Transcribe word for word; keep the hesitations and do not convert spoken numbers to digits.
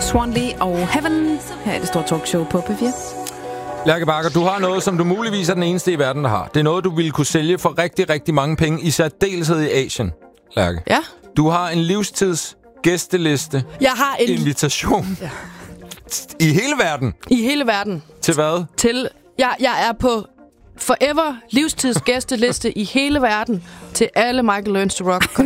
Swan Lee og Heaven her er det store talkshow på P fire. Lærke Bakker, du har noget, som du muligvis er den eneste i verden, der har. Det er noget, du ville kunne sælge for rigtig, rigtig mange penge, i særdeleshed i Asien, Lærke. Ja. Du har en livstids gæsteliste. Jeg har en invitation. Ja. I hele verden. I hele verden. Til hvad? Til jeg jeg er på forever livstids gæsteliste i hele verden til alle Michael Learns to Rock